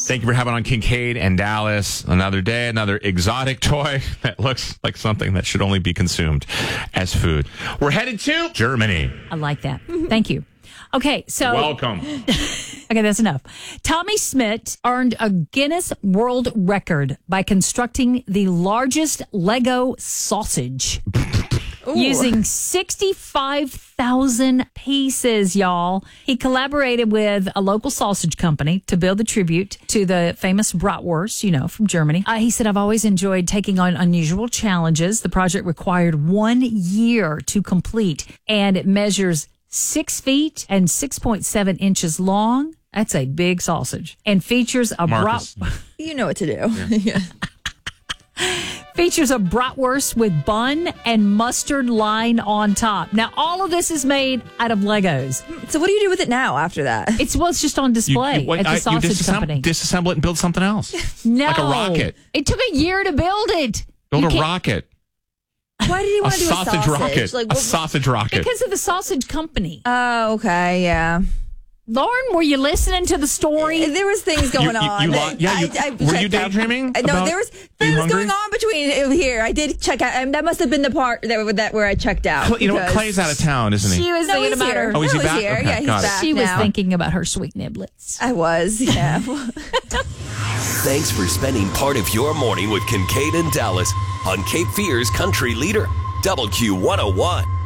Thank you for having on Kincaid and Dallas. Another day, another exotic toy that looks like something that should only be consumed as food. We're headed to Germany. I like that. Thank you. Okay, so... Welcome. Okay, that's enough. Tommy Schmidt earned a Guinness World Record by constructing the largest Lego sausage. Using 65,000 pieces, y'all. He collaborated with a local sausage company to build the tribute to the famous bratwurst, from Germany. He said, I've always enjoyed taking on unusual challenges. The project required 1 year to complete, and it measures 6 feet and 6.7 inches long. That's a big sausage. And features a You know what to do. Yeah. Features a bratwurst with bun and mustard line on top. Now, all of this is made out of Legos. So what do you do with it now after that? It's just on display at the sausage company. Disassemble it and build something else. No. Like a rocket. It took a year to build it. Build a rocket. Why did he want to do a sausage rocket? A sausage rocket. Because of the sausage company. Oh, okay, yeah. Lauren, were you listening to the story? There was things going on. Were you daydreaming? No, there was things going on between here. I did check out. That must have been the part where I checked out. Clay's out of town, isn't he? She was thinking about her. Oh, is he back? Here. Okay, yeah, he's back. She was thinking about her sweet niblets. I was, yeah. Thanks for spending part of your morning with Kincaid and Dallas on Cape Fear's Country Leader, WQ101.